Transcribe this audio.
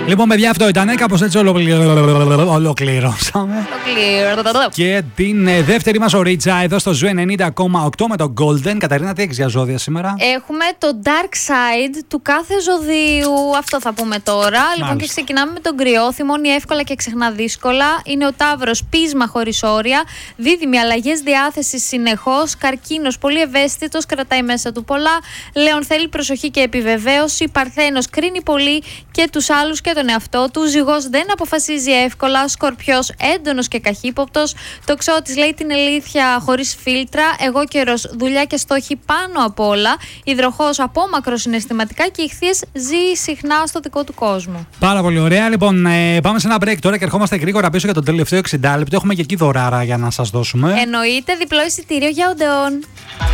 Λοιπόν, παιδιά, αυτό ήταν. Κάπως έτσι ολοκληρώσαμε. Και την δεύτερη μας ωρίτσα εδώ στο Ζου 90,8 με το Golden. Καταρίνα, τι έχεις για ζώδια σήμερα? Έχουμε το dark side του κάθε ζωδίου. Αυτό θα πούμε τώρα. Λοιπόν, και ξεκινάμε με τον Κρυό. Θυμώνει εύκολα και ξεχνά δύσκολα. Είναι ο Ταύρος, πείσμα χωρίς όρια. Δίδυμη, αλλαγές διάθεσης συνεχώς. Καρκίνος, πολύ ευαίσθητος, κρατάει μέσα του πολλά. Λέων, θέλει προσοχή και επιβεβαίωση. Παρθένος, κρίνει πολύ και τους άλλους και τον εαυτό του. Ζυγός, δεν αποφασίζει εύκολα. Σκορπιός, έντονος και καχύποπτος. Τοξότης, λέει την αλήθεια χωρίς φίλτρα. Εγώ καιρός, δουλειά και στόχοι πάνω απ' όλα. Υδροχόος, απόμακρο συναισθηματικά. Και Ιχθύες, ζει συχνά στο δικό του κόσμο. Πάρα πολύ ωραία. Λοιπόν, πάμε σε ένα break τώρα και ερχόμαστε γρήγορα πίσω για το τελευταίο 60 λεπτό. Έχουμε και εκεί δωράρα για να σας δώσουμε. Εννοείται, διπλό εισιτήριο για Οντεόν.